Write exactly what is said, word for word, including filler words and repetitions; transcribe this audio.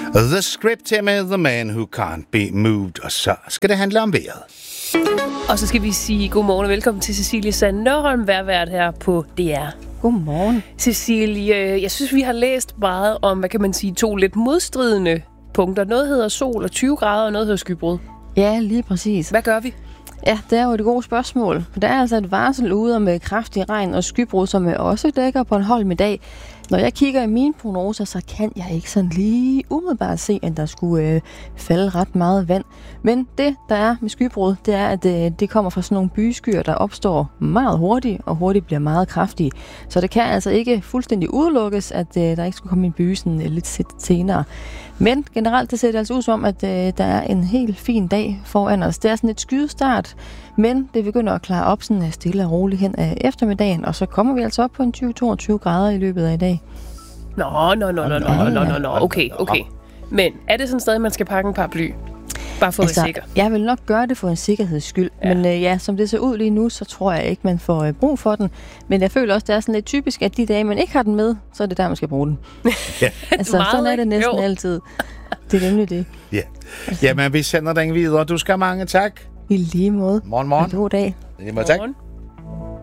The Script her med The Man Who Can't Be Moved. Og så skal det handle om vejret. Og så skal vi sige godmorgen og velkommen til Cecilie Sand Nørholm, værvært her på D R. Godmorgen. Cecilie, jeg synes, vi har læst meget om, hvad kan man sige, to lidt modstridende punkter. Noget hedder sol og tyve grader, og noget hedder skybrud. Ja, lige præcis. Hvad gør vi? Ja, det er jo et godt spørgsmål. Der er altså et varsel ude med kraftig regn og skybrud, som også dækker på en Bornholm i dag. Når jeg kigger i mine prognoser, så kan jeg ikke sådan lige umiddelbart se, at der skulle øh, falde ret meget vand. Men det, der er med skybrud, det er, at øh, det kommer fra sådan nogle byskyer, der opstår meget hurtigt, og hurtigt bliver meget kraftige. Så det kan altså ikke fuldstændig udelukkes, at øh, der ikke skulle komme en by sådan, øh, lidt senere. Men generelt, det ser det altså ud som om, at øh, der er en helt fin dag foran os. Det er sådan et skydestart, men det begynder at klare op sådan stille og roligt hen af eftermiddagen, og så kommer vi altså op på en tyve til toogtyve grader i løbet af i dag. Nå, nå, nå, nå, nå, nå, nå, nå, okay, okay. Men er det sådan stadig, man skal pakke en paraply? Bare for altså, at være sikker. Jeg vil nok gøre det for en sikkerheds skyld. Ja. Men øh, ja, som det ser ud lige nu, så tror jeg ikke, man får øh, brug for den. Men jeg føler også, det er sådan lidt typisk, at de dage, man ikke har den med, så er det der, man skal bruge den. Ja. Altså, meget, sådan er det næsten jo. Altid. Det er nemlig det. Ja. Altså. Jamen, vi sender den videre. Du skal have mange tak. I lige måde. Morgen, morgen. En god dag. I lige måde, tak. Morgen.